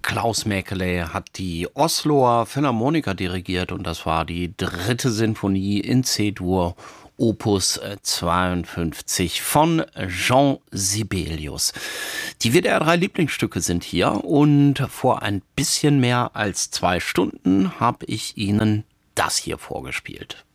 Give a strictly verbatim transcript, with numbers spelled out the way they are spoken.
Klaus Mäkelä hat die Osloer Philharmoniker dirigiert und das war die dritte Sinfonie in C-Dur, Opus zweiundfünfzig von Jean Sibelius. Die W D R drei Lieblingsstücke sind hier und vor ein bisschen mehr als zwei Stunden habe ich Ihnen das hier vorgespielt.